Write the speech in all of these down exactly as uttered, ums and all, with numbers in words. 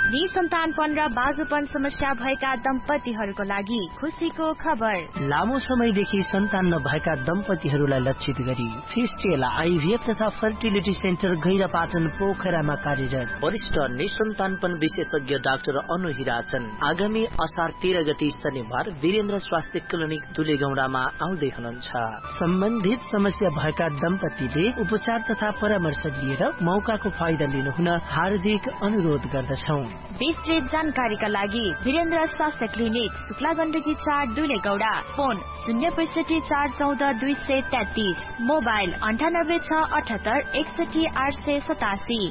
निसन्तानपन र बाजुपन समस्या भएका दम्पतिहरूको लागि खुसीको खबर। लामो समयदेखि सन्तान नभएका दम्पतिहरूलाई लक्षित गरी फिस्टेल आइभीएफ तथा फर्टिलिटी सेन्टर गैरापाटन पोखरामा कार्यरत वरिष्ठ निसन्तानपन विशेषज्ञ डाक्टर अनु हिराचन आगामी असार तेह्र गते शनिबार वीरेन्द्र स्वास्थ्य क्लिनिक दुलेगौडामा आउँदै हुनुहुन्छ। सम्बन्धित समस्या भएका दम्पतिले उपचार तथा परामर्श लिएर मौकाको फाइदा लिनुहुन हार्दिक अनुरोध गर्दछौं। विस्तृत जानकारीका लागि वीरेन्द्र स्वास्थ्य क्लिनिक शुक्ला गण्डकी चार दुलेगौडा, फोन शून्य पैसठी चार चौध दुई सय तेत्तीस, मोबाइल अन्ठानब्बे छ अठहत्तर एकसठी आठ सय सतासी।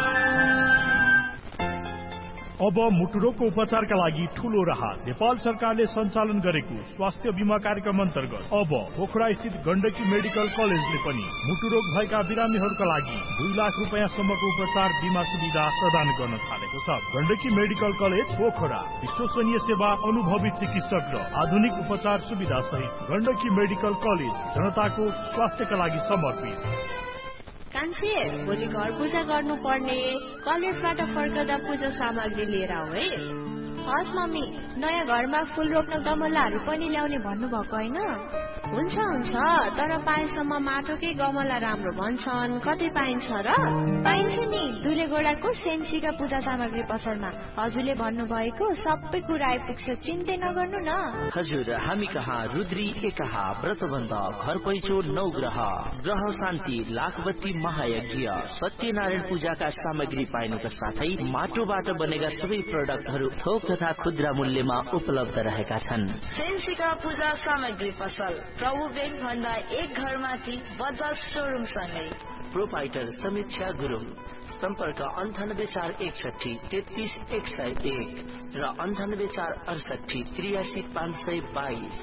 अब मुटुरोगको उपचारका लागि ठूलो राहत नेपाल सरकारले सञ्चालन गरेको स्वास्थ्य बीमा कार्यक्रम अन्तर्गत अब पोखरा स्थित गण्डकी मेडिकल कलेजले पनि मुटुरोग भएका बिरामीहरूका लागि दुई लाख रुपियाँ सम्मको उपचार बीमा सुविधा प्रदान गर्न थालेको छ। गण्डकी मेडिकल कलेज पोखरा विश्वसनीय सेवा, अनुभवी चिकित्सक र आधुनिक उपचार सुविधा सहित गण्डकी मेडिकल कलेज जनताको स्वास्थ्यका लागि समर्पित। कान्छे, भोलि घर पूजा गर्नु पर्ने, कलेजबाट फर्कदा पूजा सामग्री लिएर आऊ है। हस् मम्मी, नयाँ घरमा फूल रोप्न गमलाहरू पनि ल्याउने भन्नुभएको होइन? हुन्छ हुन्छ, तर पाएसम्म माटोकै गमला राम्रो भन्छन्, कतै पाइन्छ र? पाइन्छ नि, दुलेगोडाको सेन्सीका पूजा सामग्री पसलमा। हजुरले भन्नुभएको सबै कुरा आइपुग्छ, चिन्तै नगर्नु न। हजुर, हामी कहाँ रुद्री एकहा व्रतबन्ध, घर पैचो नौ ग्रह, ग्रह शान्ति, लाखबत्ती महायज्ञ, सत्यनारायण पूजाका सामग्री पाइनुका साथै माटोबाट बनेका सबै प्रोडक्टहरू थोक तथा खुद्रा मूल्यमा उपलब्ध रहेका छन्। सेन्सीका पूजा सामग्री पसल प्रभु बैंक भन्दा एक घर माथि बजाज शोरूम सँगै। प्रोपाइटर समीक्षा गुरुङ, सम्पर्क अन्ठानब्बे चार एकसठी तेत्तीस एक सय एक र अन्ठानब्बे चार अडसठी त्रियासी पाँच सय बाइस।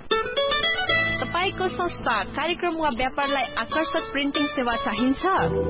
तपाईको संस्था, कार्यक्रम वा व्यापारलाई आकर्षक प्रिन्टिङ सेवा चाहिन्छ?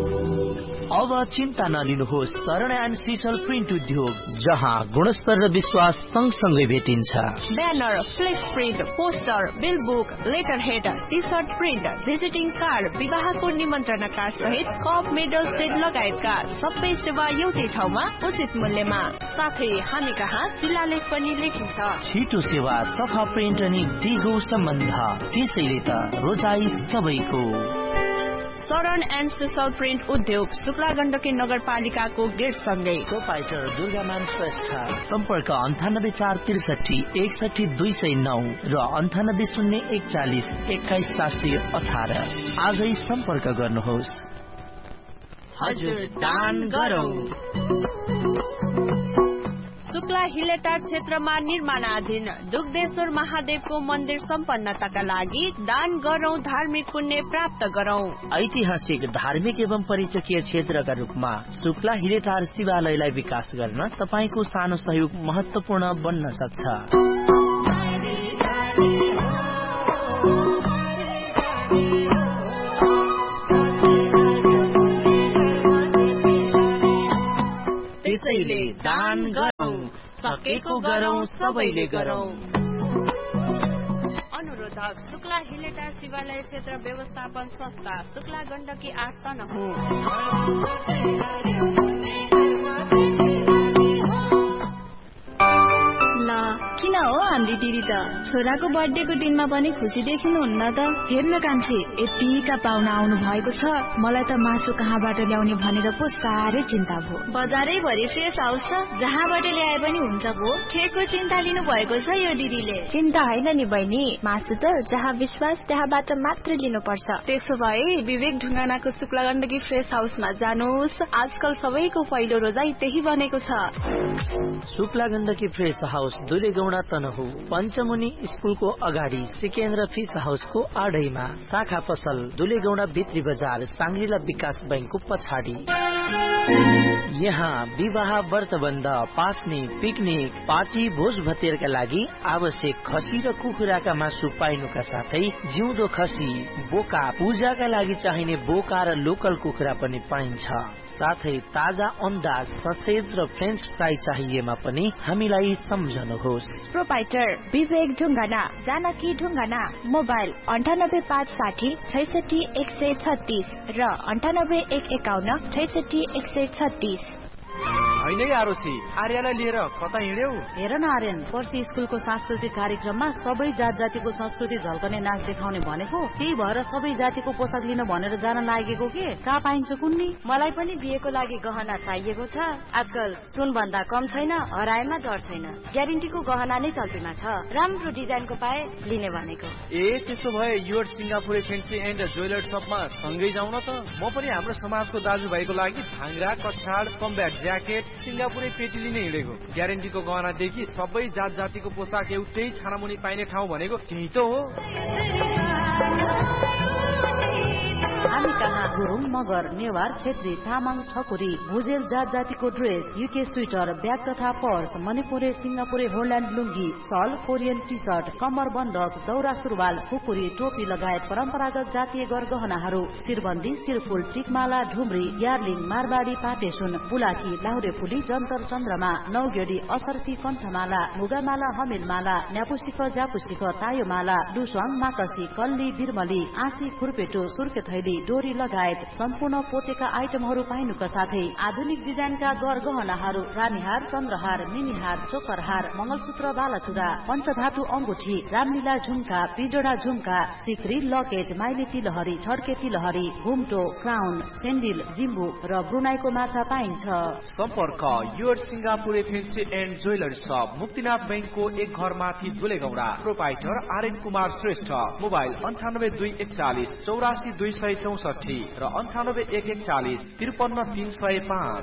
अब चिन्ता नलिनुहोस्, शरण एन्ड सिसल प्रिन्ट उद्योग, जहाँ गुणस्तर र विश्वास सँगसँगै भेटिन्छ। Banner, flex print, poster, bill book, letter head, T short print, visiting card, विवाहको निमन्त्रणा कार्ड सहित कप, मेडल सेट लगायतका सबै सेवा एउटै ठाउँमा उचित मूल्यमा। साथै हामी कहाँ शिलालेख पनि लेखिन्छ। छिटो सेवा, सफा प्रिन्ट अनि दिगो सम्बन्ध, त्यसैले त रोजाइ सबैको। शरण एन्ड सिसल प्रिन्ट उद्योग, शुक्ला गण्डकी नगरपालिकाको गेट सँगै। प्रोपाइटर दुर्गामान श्रेष्ठ, सम्पर्क अन्ठानब्बे चार त्रिसठी एकसठी दुई सय नौ र अन्ठानब्बे शून्य एकचालिस एक्काइस सात सय अठार। आजै सम्पर्क गर्नुहोस्। हजुर, दान गरौँ। शुक्ला हिलेटार क्षेत्रमा निर्माणाधीन दुग्धेश्वर महादेवको मन्दिर सम्पन्नताका लागि दान गरौं, धार्मिक पुण्य प्राप्त गरौं। ऐतिहासिक, धार्मिक एवं पर्यटकीय क्षेत्रका रूपमा शुक्ला हिलेटार शिवालयलाई विकास गर्न तपाईको सानो सहयोग महत्वपूर्ण बन्न सक्छ। त्यसैले दान गरौं, सकेको गरौं, सबैले गरौं। अनुरोधक शुक्ला हिलेटार शिवालय क्षेत्र व्यवस्थापन संस्था, शुक्ला गण्डकी आठ तनहु। किन हो हाम्री दिदी त छोराको बर्थडेको दिनमा पनि खुसी देखिनुहुन्न त? हेर्न कान्छी, यतिका पाहुना आउनु भएको छ, मलाई त मासु कहाँबाट ल्याउने भनेर पो साह्रै चिन्ता भयो। बजारै भरि फ्रेस हाउस छ, जहाँबाट ल्याए पनि हुन्छ भो। खेरको चिन्ता लिनु भएको छ यो दिदीले। चिन्ता होइन नि बहिनी, मासु त जहाँ विश्वास त्यहाँबाट मात्र लिनुपर्छ। त्यसो भए विवेक ढुङ्गानाको शुक्ला गण्डकी फ्रेस हाउसमा जानुहोस्, आजकल सबैको पहिलो रोजाइ त्यही बनेको छ। शुक्ला गण्डकी फ्रेस हाउस दुलेगौडा तनहु, पञ्चमुनि स्कुलको अगाडि सिकेन्द्र फिस हाउसको आडैमा, शाखा पसल दुलेगौडा भित्री बजार, साङ्ग्रिला विकास बैंकको पछाडि। यहाँ विवाह, व्रतबन्ध, पास्ने, पिकनिक, पार्टी, भोज भतेरका लागि आवश्यक खसी र कुखुराका मासु पाइनुका साथै जिउँदो खसी, बोका, पूजाका लागि चाहिने बोका र लोकल कुखुरा पनि पाइन्छ। साथै ताजा अन्डा, ससेज र फ्रेन्च फ्राई चाहिएमा पनि हामीलाई सम्झनुहोस्। प्रोपाइटर विवेक ढुङ्गाना, जानकी ढुङ्गाना, मोबाइल अन्ठानब्बे पाँच साठी छैसठी एक सय छत्तीस र अन्ठानब्बे एक एकाउन्न छैसठी एक सय छत्तीस। होइन आरोसी, आर्यालाई लिएर कता हिँड्यौ? हेर न आर्यन, पर्सि स्कुलको सांस्कृतिक कार्यक्रममा सबै जात जातिको संस्कृति झल्कने नाच देखाउने भनेको, त्यही भएर सबै जातिको पोसाक लिन भनेर जान लागेको के? कहाँ पाइन्छ कुन्नी? मलाई पनि बिहेको लागि गहना चाहिएको छ। आजकल सुन भन्दा कम छैन, हराएमा डर छैन। ग्यारेन्टीको गहना नै चल्तीमा छ। राम्रो डिजाइनको पाए लिने भनेको। ए त्यसो भए युर सिङ्गापुरे फेन्सी एन्ड ज्वेलर शपमा सँगै जाउँ न त। म पनि हाम्रो समाजको दाजुभाइको लागि भाङ्रा, कछाड, कम्ब्याट ज्याकेट, सिङ्गापुरे पेटी लिने हिँडेको। ग्यारेन्टीको गहनादेखि सबै जात जातिको पोसाक एउटै छानामुनि पाइने ठाउँ भनेको त्यही त हो। हामी कहाँ गुरुङ, मगर, नेवार, छेत्री, तामाङ, ठकुरी, भुजेल जात जातिको ड्रेस, युके स्वेटर, ब्याग तथा पर्स, मणिपुरे, सिङ्गापुरे, होल्यान्ड लुङ्गी, सल, कोरियन टी सर्ट, कम्मर बन्दक, दौरा सुरुवाल, खुकुरी, टोपी लगायत परम्परागत जातीय गरगहनाहरू, शिरबन्दी, शिरफुल, टिकमाला, ढुम्री, यार्लिङ, मारवाडी, पाटेसुन, बुलाकी, लाहुरे फुली, जन्तर चन्द्रमा, नौगेडी, असर्फी, कण्ठमाला, मुगामाला, हमिलमाला, न्यापुसिक, जापुसिक, तायोमाला, लुस्वाङ, माकसी, कल्ली, बिरमली, आँसी, खुर्पेटो, सुर्के थैली, डोरी लगायत सम्पूर्ण पोतेका आइटमहरू पाइनुका साथै आधुनिक डिजाइनका गरगहनाहरू, रानीहार, चन्द्रहार, मिनीहार, चोकरहार, मंगलसूत्र, बालाचुरा, पञ्चधातु अंगुठी, रामलीला झुम्का, पिजोडा झुम्का, सिक्री, लकेट, माइली तिलहरी, छड्के तिलहरी, घुम्टो, क्राउन, सेन्डिल, जिम्बु र ब्रुनाईको माछा पाइन्छ। सम्पर्क युर सिङ्गापुरे फेन्सी एन्ड ज्वेलर शप, मुक्तिनाथ बैंकको एक घर माथि दुलेगौडा। प्रोपाइटर आर्यन कुमार श्रेष्ठ। मोबाइल अन्ठानब्बे दुई एकचालिस चौरासी दुई सय चौसठी र अन्ठानब्बे एक एकचालिस त्रिपन्न तीन सय पाँच।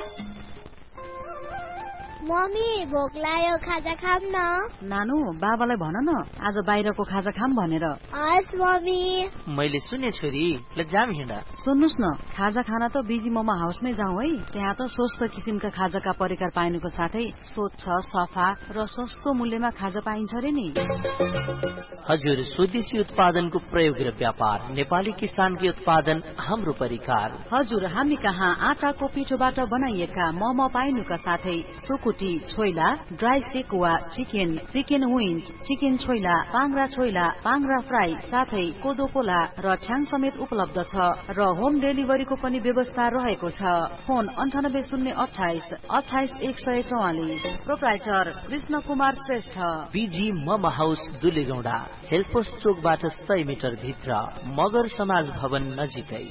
मम्मी भोक लाग्यो, खाजा खाम न। नानु, बाबालाई भन न आज बाहिरको खाजा खाम भनेर। हस् मम्मी। मैले सुने छोरी, ल जाम हिँडा। सुन्नुस् न, खाजा खाना त बिजी मोमो हाउसमै जाउँ है। त्यहाँ त स्वस्थ किसिमका खाजाका परिकार पाइनुको साथै स्वच्छ, सफा र सस्तो मूल्यमा खाजा पाइन्छ रे नि। हजुर, स्वदेशी उत्पादनको प्रयोग र व्यापार, नेपाली किसानकी उत्पादन, हाम्रो परिकार। हजुर, हामी कहाँ आटाको पिठोबाट बनाइएका मोमो पाइनुका साथै सुकुटी, choila, dry sekuwa, chicken, chicken wings, chicken choila, पाङ्रा choila, पाङ्रा fry, साथै कोदो कोला र छ्याङ समेत उपलब्ध छ र होम डेलिभरीको पनि व्यवस्था रहेको छ। फोन अन्ठानब्बे शून्य अठाइस अठाइस एक सय चौवालिस। प्रोप्राइटर कृष्ण कुमार श्रेष्ठ। बिजी मम हाउस दुलेगौडा, हेल्पोस्ट चोकबाट सय मिटर भित्र, मगर समाज भवन नजिकै।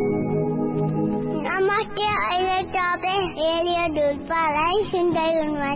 नमस्ते, अहिले तपाईँ रेडियो ढुल्पालाई सुन्दै हुनुहुन्छ।